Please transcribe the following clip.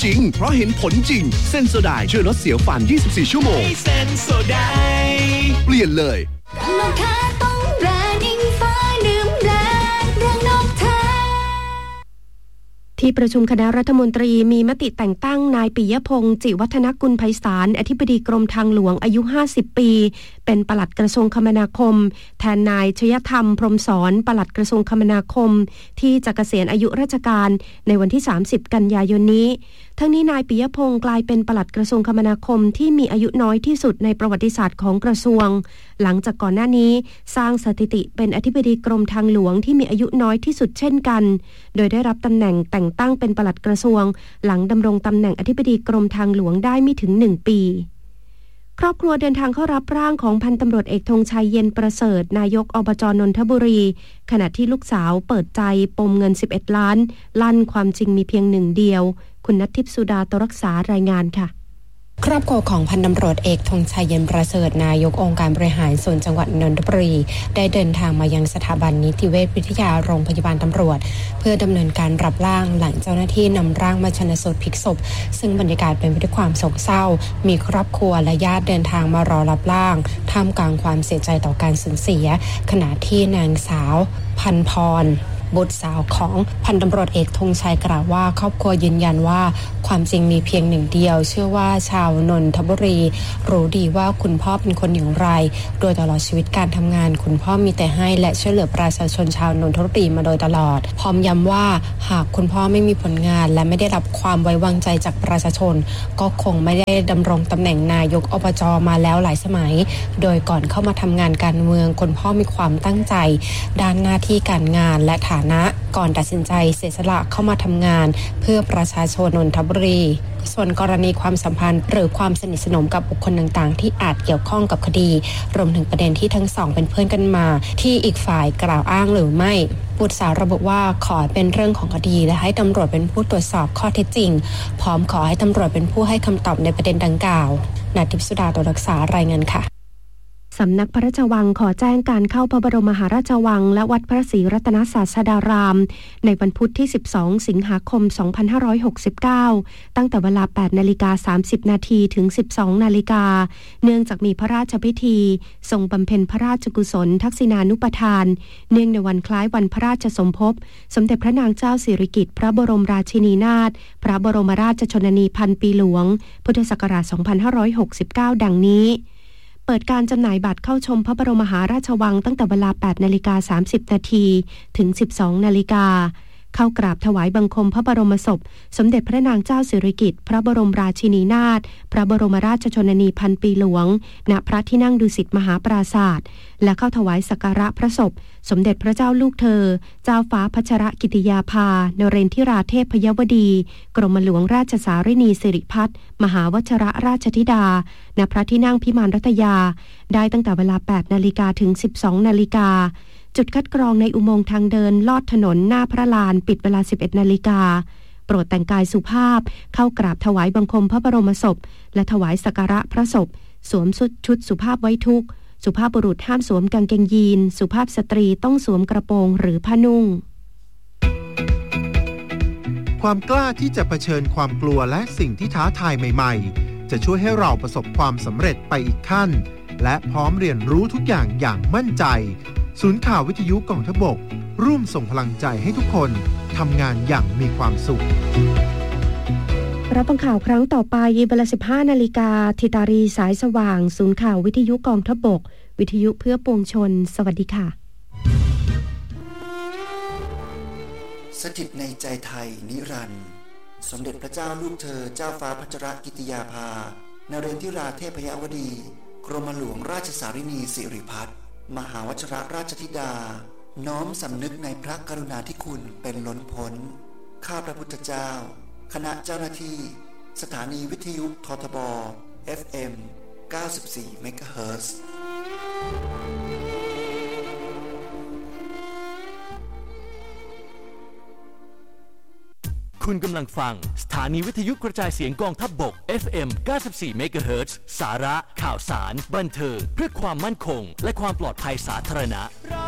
จริงเพราะเห็นผลจริงเซนโซไดช่วยลดเสียวฟัน24ชั่วโมงเซนโซไดเปลี่ยนเลยนกแท้ต้องแบรนด์อิงฟ้าดื่มแบรนด์เรื่องนกแท้ที่ประชุมคณะรัฐมนตรีมีมติแต่งตั้งนายปิยพงษ์จิวัฒนกุลไพศาลอธิบดีกรมทางหลวงอายุ50ปีเป็นปลัดกระทรวงคมนาคมแทนนายชยธรรมพรหมสอนปลัดกระทรวงคมนาคมที่จะเกษียณอายุราชการในวันที่30กันยายนนี้ทั้งนี้นายปิยพงษ์กลายเป็นปลัดกระทรวงคมนาคมที่มีอายุน้อยที่สุดในประวัติศาสตร์ของกระทรวงหลังจากก่อนหน้านี้สร้างสถิติเป็นอธิบดีกรมทางหลวงที่มีอายุน้อยที่สุดเช่นกันโดยได้รับตำแหน่งแต่งตั้งเป็นปลัดกระทรวงหลังดำรงตำแหน่งอธิบดีกรมทางหลวงได้ไม่ถึง1ปีครอบครัวเดินทางเข้ารับร่างของพันตำรวจเอกธงชัยเย็นประเสริฐนายกอบจ.นนทบุรีขณะที่ลูกสาวเปิดใจปมเงิน11ล้านลั่นความจริงมีเพียงหนึ่งเดียวคุณณัฐทิพย์สุดาตรักษารายงานค่ะครอบครัวของพันตำรวจเอกธงชัยเย็นประเสริฐนายกองค์การบริหารส่วนจังหวัดนนทบุรีได้เดินทางมายังสถาบันนิติเวชวิทยาโรงพยาบาลตำรวจเพื่อดำเนินการรับร่างหลังเจ้าหน้าที่นำร่างมาชันสูตรพลิกศพซึ่งบรรยากาศเป็นไปด้วยความโศกเศร้ามีครอบครัวและญาติเดินทางมารอรับร่างท่ามกลางความเสียใจต่อการสูญเสียขณะที่นางสาวพันพรบุตรสาวของพันตำรวจเอกธงชัยกล่าวว่าครอบครัวยืนยันว่าความจริงมีเพียงหนึ่งเดียวเชื่อว่าชาวนนทบุรีรู้ดีว่าคุณพ่อเป็นคนอย่างไรโดยตลอดชีวิตการทำงานคุณพ่อมีแต่ให้และช่วยเหลือประชาชนชาวนนทบุรีมาโดยตลอดพร้อมย้ำว่าหากคุณพ่อไม่มีผลงานและไม่ได้รับความไว้วางใจจากประชาชนก็คงไม่ได้ดำรงตำแหน่งนายกอบจ.มาแล้วหลายสมัยโดยก่อนเข้ามาทำงานการเมืองคุณพ่อมีความตั้งใจด้านหน้าที่การงานและฐานะก่อนตัดสินใจเสียสละเข้ามาทำงานเพื่อประชาชนนนทบุรีส่วนกรณีความสัมพันธ์หรือความสนิทสนมกับบุคคลต่างๆที่อาจเกี่ยวข้องกับคดีรวมถึงประเด็นที่ทั้งสองเป็นเพื่อนกันมาที่อีกฝ่ายกล่าวอ้างหรือไม่บุตรสาวระบุว่าขอเป็นเรื่องของคดีและให้ตำรวจเป็นผู้ตรวจสอบข้อเท็จจริงพร้อมขอให้ตำรวจเป็นผู้ให้คำตอบในประเด็นดังกล่าวณทิพย์สุดาตรักษารายงานค่ะสำนักพระราชวังขอแจ้งการเข้าพระบรมมหาราชวังและวัดพระศรีรัตนศาสดารามในวันพุธที่12สิงหาคม2569ตั้งแต่เวลา 8:30 น.ถึง 12:00 น.เนื่องจากมีพระราชพิธีทรงบำเพ็ญพระราชกุศลทักษิณานุปทานเนื่องในวันคล้ายวันพระราชสมภพสมเด็จพระนางเจ้าสิริกิติ์พระบรมราชินีนาถพระบรมราชชนนีพันปีหลวงพุทธศักราช2569ดังนี้เปิดการจำหน่ายบัตรเข้าชมพระบรมมหาราชวังตั้งแต่เวลา 8:30 น.ถึง 12:00 น.เข้ากราบถวายบังคมพระบรมศพสมเด็จพระนางเจ้าสิริกิติ์พระบรมราชินีนาถพระบรมราชชนนีพันปีหลวงณพระที่นั่งดุสิตมหาปราสาทและเข้าถวายสักการะพระศพสมเด็จพระเจ้าลูกเธอเจ้าฟ้าพัชรกิติยาภานเรนทิราเทพยวดีกรมหลวงราชสารินีสิริพัฒน์มหาวชรราชธิดาณพระที่นั่งพิมานรัตยาได้ตั้งแต่เวลา 8:00 น.ถึง 12:00 น.จุดคัดกรองในอุโมงค์ทางเดินลอดถนนหน้าพระลานปิดเวลา 11:00 น.โปรดแต่งกายสุภาพเข้ากราบถวายบังคมพระบรมศพและถวายสักการะพระศพสวมชุดสุภาพไว้ทุกข์สุภาพบุรุษห้ามสวมกางเกงยีนสุภาพสตรีต้องสวมกระโปรงหรือผ้านุ่งความกล้าที่จะเผชิญความกลัวและสิ่งที่ท้าทายใหม่ๆจะช่วยให้เราประสบความสำเร็จไปอีกขั้นและพร้อมเรียนรู้ทุกอย่างอย่างมั่นใจศูนย์ข่าววิทยุกองทัพบกร่วมส่งพลังใจให้ทุกคนทำงานอย่างมีความสุขรับฟังข่าวครั้งต่อไปเวลา 15:00 น.ธิตารีสายสว่างศูนย์ข่าววิทยุกองทัพบกวิทยุเพื่อปวงชนสวัสดีค่ะสถิตในใจไทยนิรันดร์สมเด็จพระเจ้าลูกเธอเจ้าฟ้าพัชรกิติยาภานเรนทิราเทพยวดีกรมหลวงราชสารินีสิริพัฒน์มหาวชรราชธิดาน้อมสำนึกในพระกรุณาธิคุณเป็นล้นพ้นข้าพระพุทธเจ้าคณะเจ้าหน้าที่สถานีวิทยุททบ FM 94 เมกะเฮิรตซ์คุณกำลังฟังสถานีวิทยุกระจายเสียงกองทัพบก FM 94 เมกะเฮิรตซ์สาระข่าวสารบันเทิงเพื่อความมั่นคงและความปลอดภัยสาธารณะ